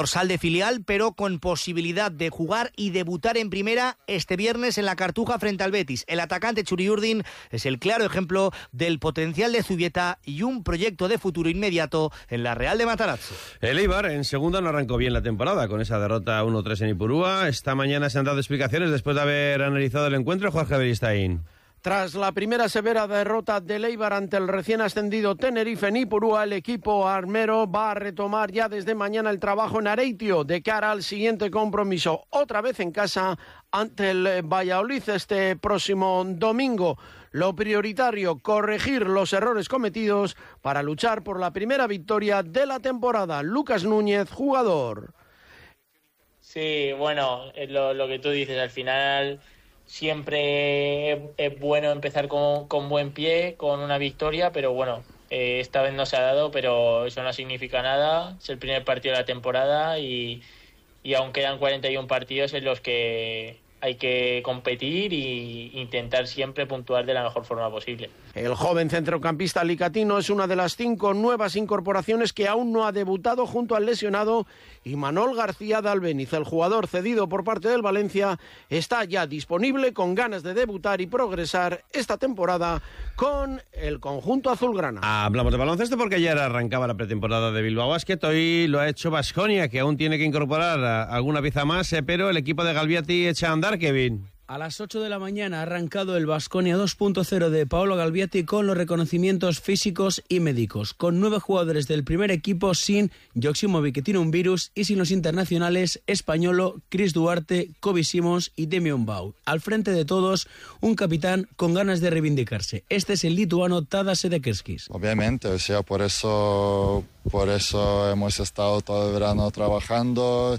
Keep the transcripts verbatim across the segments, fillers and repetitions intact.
Dorsal de filial, pero con posibilidad de jugar y debutar en primera este viernes en la Cartuja frente al Betis. El atacante Txuri-Urdin es el claro ejemplo del potencial de Zubieta y un proyecto de futuro inmediato en la Real de Matarazzo. El Eibar en segunda no arrancó bien la temporada con esa derrota uno tres en Ipurúa. Esta mañana se han dado explicaciones después de haber analizado el encuentro. Jorge Beristain. Tras la primera severa derrota del Eibar ante el recién ascendido Tenerife en Ipurúa, el equipo armero va a retomar ya desde mañana el trabajo en Areitio de cara al siguiente compromiso, otra vez en casa ante el Valladolid este próximo domingo. Lo prioritario, corregir los errores cometidos para luchar por la primera victoria de la temporada. Lucas Núñez, jugador. Sí, bueno, es lo, lo que tú dices, al final siempre es bueno empezar con, con buen pie, con una victoria, pero bueno, eh, esta vez no se ha dado, pero eso no significa nada. Es el primer partido de la temporada y, y aún quedan cuarenta y uno partidos en los que hay que competir e intentar siempre puntuar de la mejor forma posible. El joven centrocampista alicatino es una de las cinco nuevas incorporaciones que aún no ha debutado junto al lesionado Imanol García de Albéniz. El jugador cedido por parte del Valencia está ya disponible con ganas de debutar y progresar esta temporada con el conjunto azulgrana. Hablamos de baloncesto porque ayer arrancaba la pretemporada de Bilbao Basket. Hoy lo ha hecho Baskonia, que aún tiene que incorporar alguna pieza más, eh, pero el equipo de Galbiati echa a andar, Kevin. A las ocho de la mañana ha arrancado el Baskonia dos punto cero de Paolo Galbiati con los reconocimientos físicos y médicos, con nueve jugadores del primer equipo sin Joksimovic, que tiene un virus, y sin los internacionales Españolo, Chris Duarte, Kobe Simons y Demian Bau. Al frente de todos, un capitán con ganas de reivindicarse. Este es el lituano Tadas Sedekerskis. Obviamente, o sea, por eso, por eso hemos estado todo el verano trabajando.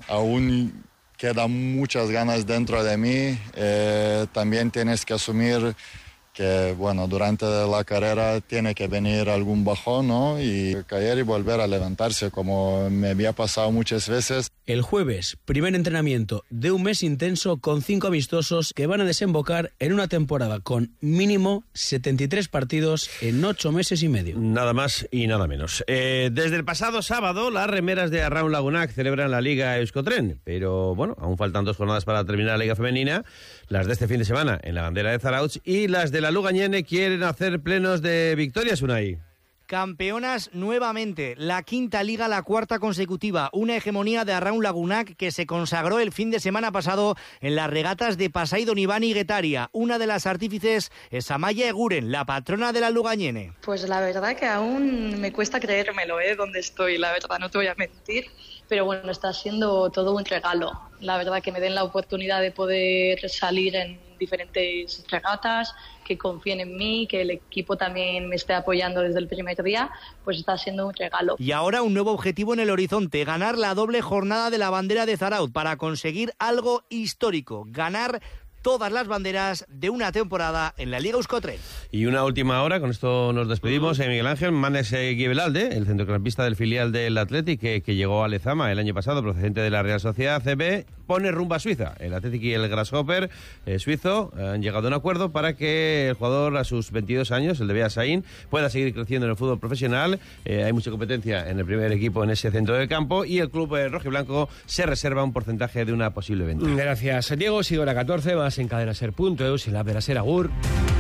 Aún quedan muchas ganas dentro de mí. Eh, también tienes que asumir que, bueno, durante la carrera tiene que venir algún bajón, ¿no? Y caer y volver a levantarse, como me había pasado muchas veces. El jueves, primer entrenamiento de un mes intenso con cinco amistosos que van a desembocar en una temporada con mínimo setenta y tres partidos en ocho meses y medio. Nada más y nada menos. Eh, desde el pasado sábado, las remeras de Arraun Lagunac celebran la Liga Euskotren, pero bueno, aún faltan dos jornadas para terminar la Liga Femenina, las de este fin de semana en la bandera de Zarautz, y las de la Lugañene quieren hacer plenos de victorias, Unai. Campeonas nuevamente, la quinta liga, la cuarta consecutiva, una hegemonía de Arraun Lagunac que se consagró el fin de semana pasado en las regatas de Pasai Donibane y Guetaria. Una de las artífices es Amaya Eguren, la patrona de la Lugañene. Pues la verdad que aún me cuesta creérmelo, ¿eh? Donde estoy, la verdad, no te voy a mentir. Pero bueno, está siendo todo un regalo. La verdad que me den la oportunidad de poder salir en diferentes regatas, que confíen en mí, que el equipo también me esté apoyando desde el primer día, pues está siendo un regalo. Y ahora un nuevo objetivo en el horizonte, ganar la doble jornada de la bandera de Zarautz para conseguir algo histórico, ganar todas las banderas de una temporada en la Liga Euskotren. Y una última hora, con esto nos despedimos. Eh, Miguel Ángel Manes Gibelalde, el centrocampista del filial del Athletic, que, que llegó a Lezama el año pasado, procedente de la Real Sociedad C B, pone rumbo a Suiza. El Athletic y el Grasshopper eh, suizo eh, han llegado a un acuerdo para que el jugador a sus veintidós años, el de Beasain, pueda seguir creciendo en el fútbol profesional. Eh, hay mucha competencia en el primer equipo en ese centro del campo y el club eh, rojiblanco se reserva un porcentaje de una posible venta. Gracias, Diego. Sigo la catorce, más en Cadena Ser punto eus y la Ser Agur.